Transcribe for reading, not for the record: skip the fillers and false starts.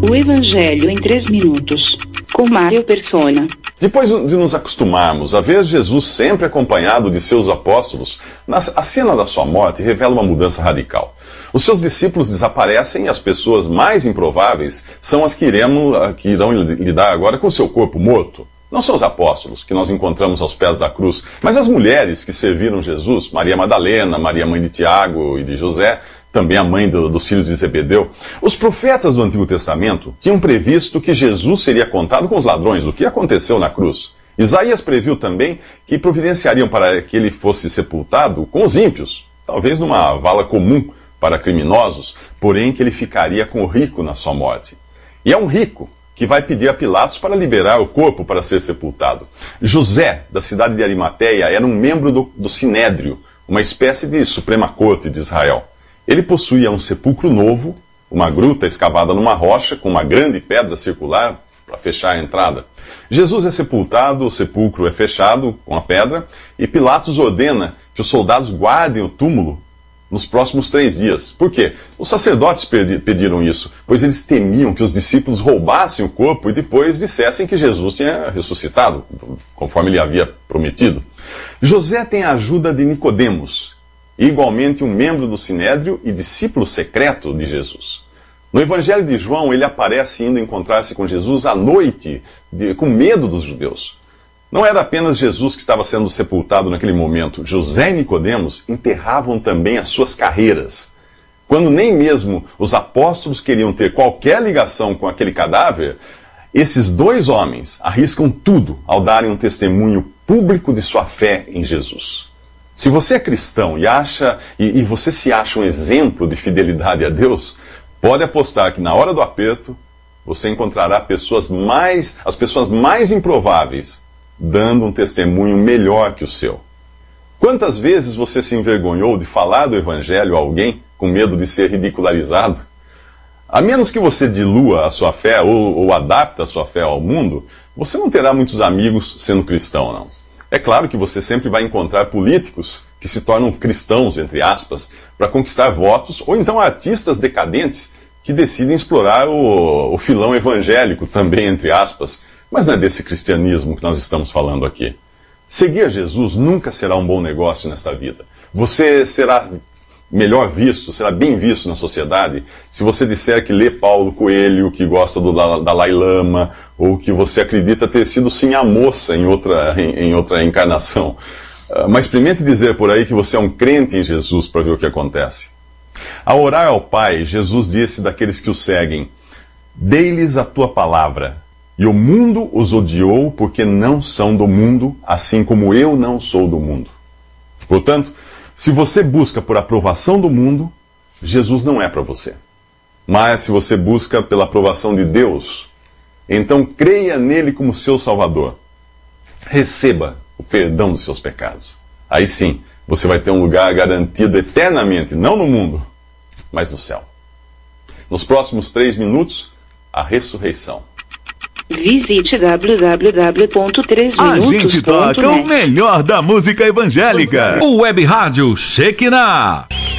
O Evangelho em 3 minutos, com Mário Persona. Depois de nos acostumarmos a ver Jesus sempre acompanhado de seus apóstolos, a cena da sua morte revela uma mudança radical. Os seus discípulos desaparecem e as pessoas mais improváveis são as que irão lidar agora com seu corpo morto. Não são os apóstolos, que nós encontramos aos pés da cruz, mas as mulheres que serviram Jesus, Maria Madalena, Maria mãe de Tiago e de José, também a mãe dos filhos de Zebedeu. Os profetas do Antigo Testamento tinham previsto que Jesus seria contado com os ladrões, o que aconteceu na cruz. Isaías previu também que providenciariam para que ele fosse sepultado com os ímpios, talvez numa vala comum para criminosos, porém que ele ficaria com o rico na sua morte. E é um rico que vai pedir a Pilatos para liberar o corpo para ser sepultado. José, da cidade de Arimateia, era um membro do Sinédrio, uma espécie de Suprema Corte de Israel. Ele possuía um sepulcro novo, uma gruta escavada numa rocha, com uma grande pedra circular para fechar a entrada. Jesus é sepultado, o sepulcro é fechado com a pedra, e Pilatos ordena que os soldados guardem o túmulo nos próximos 3 dias. Por quê? Os sacerdotes pediram isso, pois eles temiam que os discípulos roubassem o corpo e depois dissessem que Jesus tinha ressuscitado, conforme ele havia prometido. José tem a ajuda de Nicodemos, igualmente um membro do Sinédrio e discípulo secreto de Jesus. No Evangelho de João, ele aparece indo encontrar-se com Jesus à noite, com medo dos judeus. Não era apenas Jesus que estava sendo sepultado naquele momento. José e Nicodemos enterravam também as suas carreiras. Quando nem mesmo os apóstolos queriam ter qualquer ligação com aquele cadáver, esses 2 homens arriscam tudo ao darem um testemunho público de sua fé em Jesus. Se você é cristão e você se acha um exemplo de fidelidade a Deus, pode apostar que na hora do aperto você encontrará as pessoas mais improváveis dando um testemunho melhor que o seu. Quantas vezes você se envergonhou de falar do Evangelho a alguém com medo de ser ridicularizado? A menos que você dilua a sua fé ou adapte a sua fé ao mundo, você não terá muitos amigos sendo cristão, não. É claro que você sempre vai encontrar políticos que se tornam cristãos, entre aspas, para conquistar votos, ou então artistas decadentes que decidem explorar o filão evangélico também, entre aspas. Mas não é desse cristianismo que nós estamos falando aqui. Seguir Jesus nunca será um bom negócio nesta vida. Você será melhor visto, será bem visto na sociedade, se você disser que lê Paulo Coelho, que gosta do Dalai Lama, ou que você acredita ter sido sim a moça em outra encarnação. Mas experimente dizer por aí que você é um crente em Jesus para ver o que acontece. Ao orar ao Pai, Jesus disse daqueles que o seguem: dei-lhes a tua palavra, e o mundo os odiou porque não são do mundo, assim como eu não sou do mundo. Portanto, se você busca por aprovação do mundo, Jesus não é para você. Mas se você busca pela aprovação de Deus, então creia nele como seu Salvador. Receba o perdão dos seus pecados. Aí sim, você vai ter um lugar garantido eternamente, não no mundo, mas no céu. Nos próximos 3 minutos, a ressurreição. Visite www.3minutos.net. A gente toca o melhor da música evangélica. O Web Rádio Shekinah.